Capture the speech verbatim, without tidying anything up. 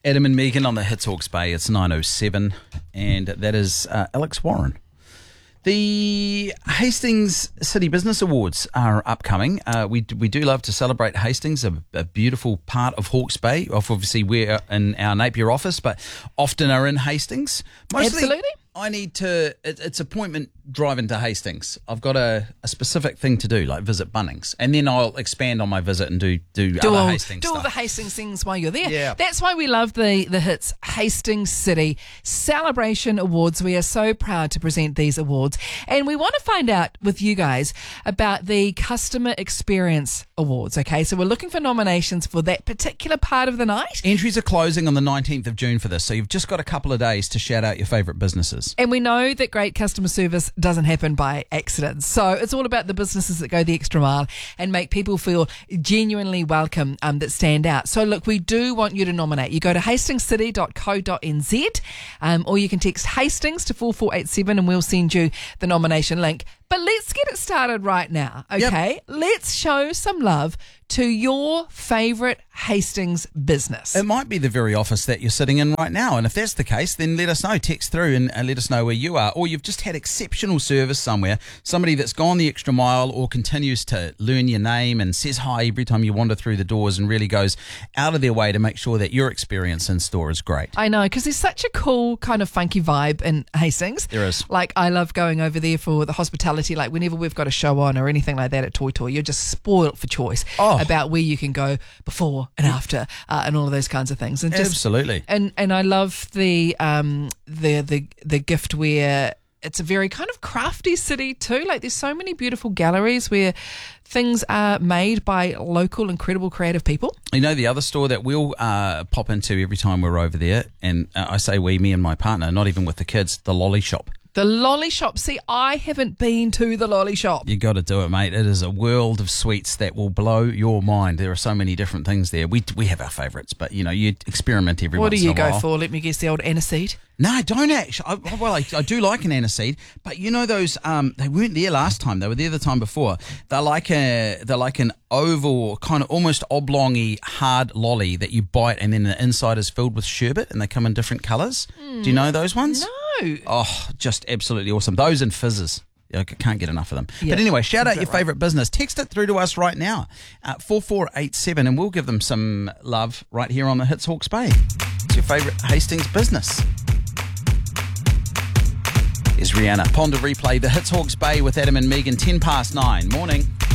Adam and Megan on the Hits Hawke's Bay. It's nine oh seven, and that is uh, Alex Warren. The Hastings City Business Awards are upcoming. Uh, we we do love to celebrate Hastings, a, a beautiful part of Hawke's Bay. Obviously, we're in our Napier office, but often are in Hastings. Mostly, Absolutely. I need to, it, it's appointment driving to Hastings. I've got a, a specific thing to do, like visit Bunnings. And then I'll expand on my visit and do, do, Do, other all, Hastings do stuff. all the Hastings things while you're there. Yeah. That's why we love the, the Hits Hastings City Celebration Awards. We are so proud to present these awards. And we want to find out with you guys about the Customer Experience Awards, okay? So we're looking for nominations for that particular part of the night. Entries are closing on the nineteenth of June for this, so you've just got a couple of days to shout out your favourite businesses. And we know that great customer service doesn't happen by accident. So it's all about the businesses that go the extra mile and make people feel genuinely welcome, um, that stand out. So look, we do want you to nominate. You go to hastings city dot co dot n z, um, or you can text Hastings to four four eight seven and we'll send you the nomination link. But let's get it started right now, okay? Yep. Let's show some love to your favourite Hastings business. It might be the very office that you're sitting in right now, and if that's the case, then let us know. Text through and, and let us know where you are. Or you've just had exceptional service somewhere, somebody that's gone the extra mile or continues to learn your name and says hi every time you wander through the doors and really goes out of their way to make sure that your experience in store is great. I know, because there's such a cool kind of funky vibe in Hastings. There is. Like, I love going over there for the hospitality. Like, whenever we've got a show on or anything like that at Toy Toy, you're just spoilt for choice oh. about where you can go before and after, uh, and all of those kinds of things. And just, Absolutely. And and I love the um the the the giftware. It's a very kind of crafty city too. Like, there's so many beautiful galleries where things are made by local, incredible, creative people. You know, the other store that we'll uh, pop into every time we're over there, and uh, I say we, me and my partner, not even with the kids, the Lolly Shop. The Lolly Shop. See, I haven't been to the Lolly Shop. You got to do it, mate. It is a world of sweets that will blow your mind. There are so many different things there. We we have our favourites, but you know, you experiment every what once do in a you while. go for? Let me guess, the old aniseed. No, I don't actually. I, well, I, I do like an aniseed, but you know those. Um, they weren't there last time. They were there the time before. They're like a. They're like an oval, kind of almost oblongy, hard lolly that you bite, and then the inside is filled with sherbet, and they come in different colours. Mm. Do you know those ones? No. Oh, just absolutely awesome. Those and fizzes. I can't get enough of them. Yeah, but anyway, shout out your right. favourite business. Text it through to us right now, uh, four four eight seven, and we'll give them some love right here on the Hits Hawke's Bay. It's your favourite Hastings business. Is Rihanna. Ponder replay, the Hits Hawke's Bay with Adam and Megan, ten past nine. Morning.